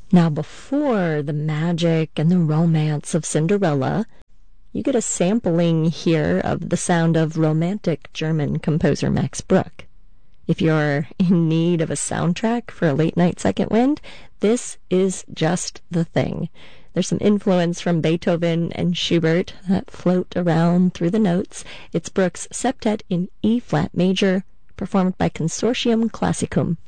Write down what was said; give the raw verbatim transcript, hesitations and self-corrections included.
Now, before the magic and the romance of Cinderella, you get a sampling here of the sound of romantic German composer Max Bruch. If you're in need of a soundtrack for a late night second wind, this is just the thing. There's some influence from Beethoven and Schubert that float around through the notes. It's Bruch's septet in E flat major, performed by Consortium Classicum.